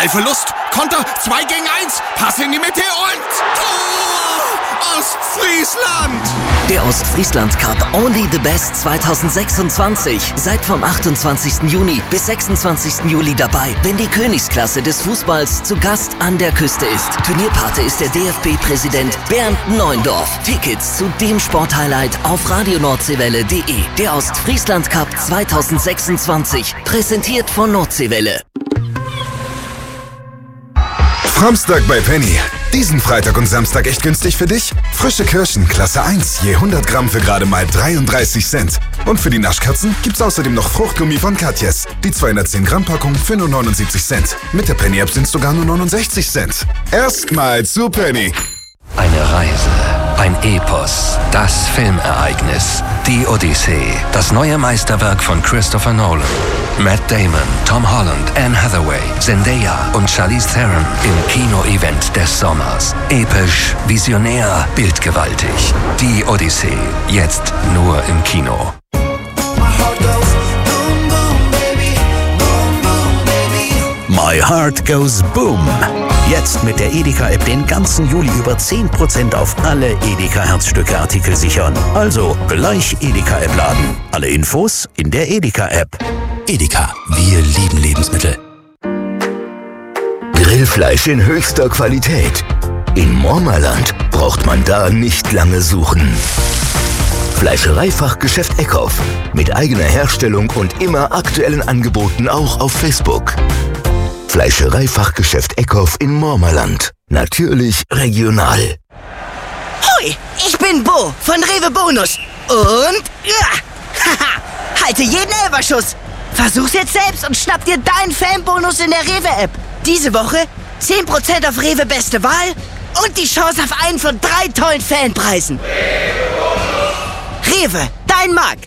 Ballverlust, Konter, 2 gegen 1, Pass in die Mitte und Tor! Ostfriesland! Der Ostfriesland Cup Only the Best 2026. Seid vom 28. Juni bis 26. Juli dabei, wenn die Königsklasse des Fußballs zu Gast an der Küste ist. Turnierpate ist der DFB-Präsident Bernd Neuendorf. Tickets zu dem Sporthighlight auf radionordsee-welle.de. Der Ostfriesland Cup 2026. Präsentiert von Nordseewelle. Framstag bei Penny. Diesen Freitag und Samstag echt günstig für dich? Frische Kirschen, Klasse 1, je 100 Gramm für gerade mal 33 Cent. Und für die Naschkatzen gibt's außerdem noch Fruchtgummi von Katjes. Die 210 Gramm Packung für nur 79 Cent. Mit der Penny App sind's sogar nur 69 Cent. Erstmal zu Penny. Eine Reise, ein Epos, das Filmereignis, die Odyssee, das neue Meisterwerk von Christopher Nolan. Matt Damon, Tom Holland, Anne Hathaway, Zendaya und Charlize Theron im Kino-Event des Sommers. Episch, visionär, bildgewaltig. Die Odyssee, jetzt nur im Kino. My Heart Goes Boom. Jetzt mit der Edeka-App den ganzen Juli über 10% auf alle Edeka-Herzstücke-Artikel sichern. Also gleich Edeka-App laden. Alle Infos in der Edeka-App. Edeka, wir lieben Lebensmittel. Grillfleisch in höchster Qualität. In Mormerland braucht man da nicht lange suchen. Fleischereifachgeschäft Eckhoff. Mit eigener Herstellung und immer aktuellen Angeboten auch auf Facebook. Fleischereifachgeschäft Eckhoff in Mormerland. Natürlich regional. Hoi, ich bin Bo von Rewe Bonus. Und halte jeden Elferschuss. Versuch's jetzt selbst und schnapp dir deinen Fanbonus in der Rewe-App. Diese Woche 10% auf Rewe Beste Wahl und die Chance auf einen von 3 tollen Fanpreisen. Rewe, dein Markt.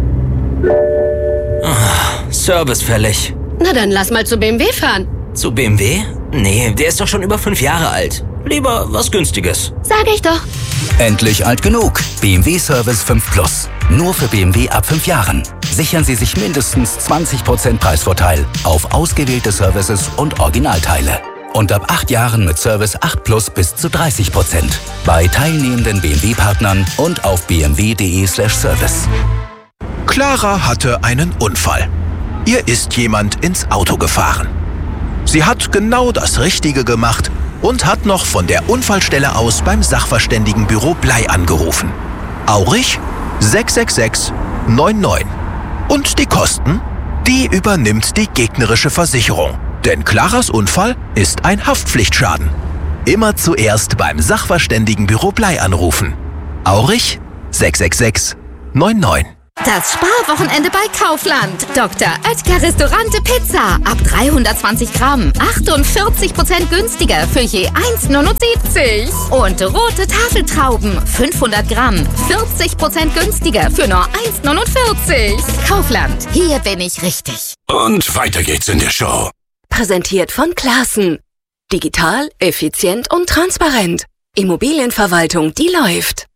Service fällig. Na dann lass mal zu BMW fahren. Zu BMW? Nee, der ist doch schon über 5 Jahre alt. Lieber was Günstiges. Sag ich doch. Endlich alt genug. BMW Service 5 Plus. Nur für BMW ab 5 Jahren. Sichern Sie sich mindestens 20% Preisvorteil auf ausgewählte Services und Originalteile. Und ab 8 Jahren mit Service 8 Plus bis zu 30%. Bei teilnehmenden BMW-Partnern und auf bmw.de/service. Clara hatte einen Unfall. Ihr ist jemand ins Auto gefahren. Sie hat genau das Richtige gemacht und hat noch von der Unfallstelle aus beim Sachverständigenbüro Blei angerufen. Aurich 666 99. Und die Kosten? Die übernimmt die gegnerische Versicherung. Denn Claras Unfall ist ein Haftpflichtschaden. Immer zuerst beim Sachverständigenbüro Blei anrufen. Aurich 666 99. Das Sparwochenende bei Kaufland. Dr. Oetker Restaurante Pizza. Ab 320 Gramm. 48% günstiger für je 1,79. Und rote Tafeltrauben. 500 Gramm. 40% günstiger für nur 1,49. Kaufland. Hier bin ich richtig. Und weiter geht's in der Show. Präsentiert von Classen. Digital, effizient und transparent. Immobilienverwaltung, die läuft.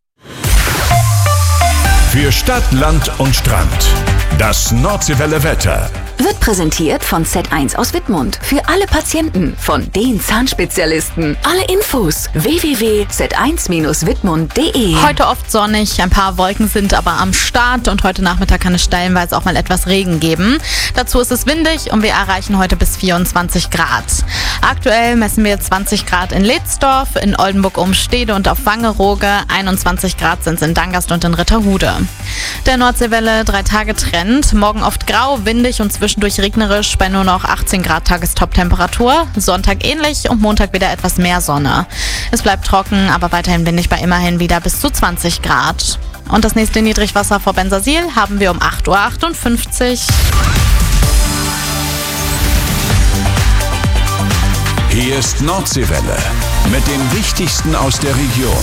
Für Stadt, Land und Strand. Das Nordseewelle Wetter. Wird präsentiert von Z1 aus Wittmund. Für alle Patienten von den Zahnspezialisten. Alle Infos www.z1-wittmund.de. Heute oft sonnig, ein paar Wolken sind aber am Start und heute Nachmittag kann es stellenweise auch mal etwas Regen geben. Dazu ist es windig und wir erreichen heute bis 24 Grad. Aktuell messen wir 20 Grad in Ledsdorf, in Oldenburg-Umstede und auf Wangerooge. 21 Grad sind es in Dangast und in Ritterhude. Der Nordseewelle 3-Tage-Trend. Morgen oft grau, windig und zwischendurch regnerisch bei nur noch 18 Grad Tagestop-Temperatur. Sonntag ähnlich und Montag wieder etwas mehr Sonne. Es bleibt trocken, aber weiterhin windig bei immerhin wieder bis zu 20 Grad. Und das nächste Niedrigwasser vor Bensersiel haben wir um 8:58 Uhr. Hier ist Nordseewelle mit dem Wichtigsten aus der Region.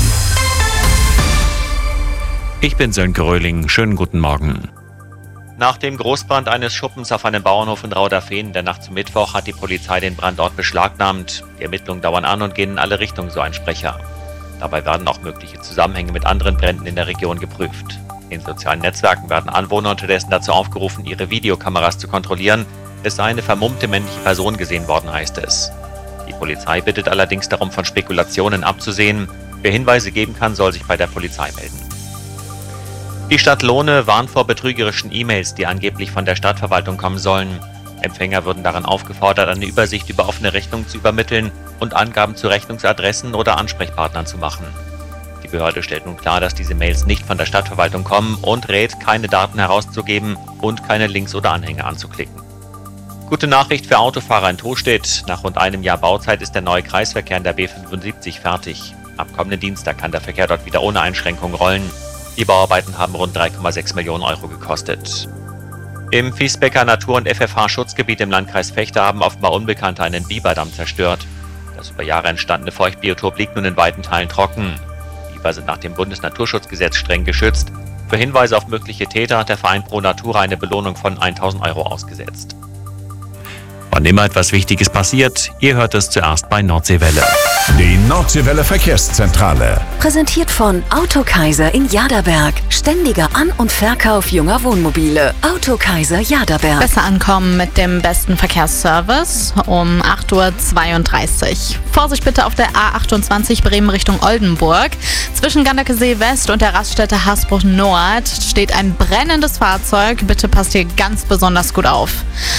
Ich bin Sönke Röhling. Schönen guten Morgen. Nach dem Großbrand eines Schuppens auf einem Bauernhof in Rauderfehn in der Nacht zum Mittwoch hat die Polizei den Brandort beschlagnahmt. Die Ermittlungen dauern an und gehen in alle Richtungen, so ein Sprecher. Dabei werden auch mögliche Zusammenhänge mit anderen Bränden in der Region geprüft. In sozialen Netzwerken werden Anwohner unterdessen dazu aufgerufen, ihre Videokameras zu kontrollieren. Es sei eine vermummte männliche Person gesehen worden, heißt es. Die Polizei bittet allerdings darum, von Spekulationen abzusehen. Wer Hinweise geben kann, soll sich bei der Polizei melden. Die Stadt Lohne warnt vor betrügerischen E-Mails, die angeblich von der Stadtverwaltung kommen sollen. Empfänger würden daran aufgefordert, eine Übersicht über offene Rechnungen zu übermitteln und Angaben zu Rechnungsadressen oder Ansprechpartnern zu machen. Die Behörde stellt nun klar, dass diese Mails nicht von der Stadtverwaltung kommen und rät, keine Daten herauszugeben und keine Links oder Anhänge anzuklicken. Gute Nachricht für Autofahrer in Tostedt. Nach rund einem Jahr Bauzeit ist der neue Kreisverkehr in der B75 fertig. Ab kommenden Dienstag kann der Verkehr dort wieder ohne Einschränkung rollen. Die Bauarbeiten haben rund 3,6 Millionen Euro gekostet. Im Fiesbecker Natur- und FFH-Schutzgebiet im Landkreis Vechta haben offenbar Unbekannte einen Biberdamm zerstört. Das über Jahre entstandene Feuchtbiotop liegt nun in weiten Teilen trocken. Biber sind nach dem Bundesnaturschutzgesetz streng geschützt. Für Hinweise auf mögliche Täter hat der Verein Pro Natura eine Belohnung von 1.000 Euro ausgesetzt. Wann immer etwas Wichtiges passiert, ihr hört es zuerst bei Nordseewelle. Die Nordseewelle Verkehrszentrale. Präsentiert von Autokaiser in Jaderberg. Ständiger An- und Verkauf junger Wohnmobile. Autokaiser Jaderberg. Besser ankommen mit dem besten Verkehrsservice um 8:32 Uhr. Vorsicht bitte auf der A28 Bremen Richtung Oldenburg. Zwischen Ganderkesee West und der Raststätte Hasbruch Nord steht ein brennendes Fahrzeug. Bitte passt hier ganz besonders gut auf.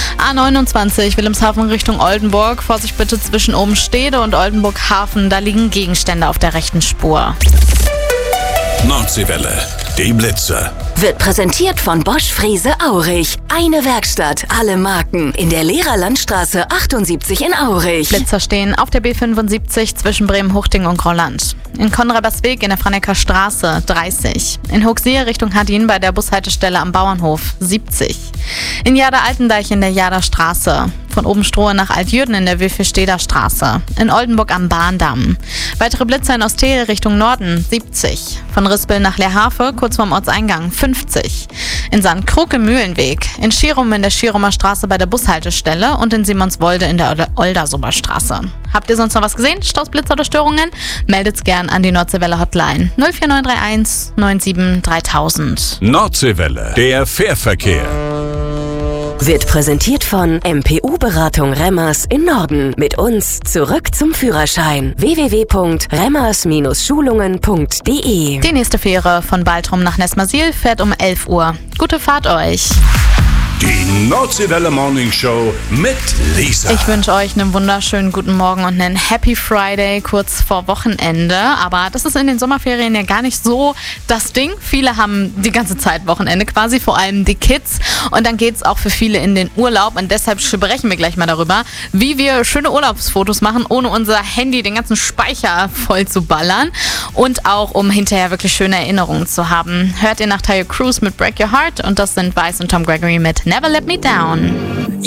A29 Wilhelmshaven Richtung Oldenburg. Vorsicht bitte zwischen Obenstede und Oldenburg-Hafen. Da liegen Gegenstände auf der rechten Spur. Nordseewelle, die Blitze. Wird präsentiert von Bosch Frese Aurich. Eine Werkstatt, alle Marken. In der Lehrerlandstraße 78 in Aurich. Blitzer stehen auf der B75 zwischen Bremen-Huchting und Grauland. In Konrabersweg in der Franecker Straße 30. In Hochsee Richtung Hardin bei der Bushaltestelle am Bauernhof 70. In Jader-Altendeich in der Jader Straße. Von Obenstrohe nach Altjürden in der Wilfesteder Straße. In Oldenburg am Bahndamm. Weitere Blitzer in Ostel Richtung Norden 70. Von Rispel nach Leerhafe kurz vorm Ortseingang 50. In St. Krug im Mühlenweg. In Schirum in der Schirumer Straße bei der Bushaltestelle und in Simonswolde in der Oldersuber Straße. Habt ihr sonst noch was gesehen? Staus, Blitzer oder Störungen? Meldet's gern an die Nordseewelle Hotline 04931 97 3000. Nordseewelle, der Fährverkehr. Wird präsentiert von MPU-Beratung Remmers in Norden. Mit uns zurück zum Führerschein. www.remmers-schulungen.de. Die nächste Fähre von Baltrum nach Nesmasil fährt um 11 Uhr. Gute Fahrt euch. Die Nordseewelle Morning Show mit Lisa. Ich wünsche euch einen wunderschönen guten Morgen und einen Happy Friday kurz vor Wochenende. Aber das ist in den Sommerferien ja gar nicht so das Ding. Viele haben die ganze Zeit Wochenende quasi, vor allem die Kids. Und dann geht es auch für viele in den Urlaub. Und deshalb sprechen wir gleich mal darüber, wie wir schöne Urlaubsfotos machen, ohne unser Handy den ganzen Speicher voll zu ballern. Und auch, um hinterher wirklich schöne Erinnerungen zu haben. Hört ihr nach Tayo Cruz mit Break Your Heart. Und das sind Vice und Tom Gregory mit Never Let Me Down.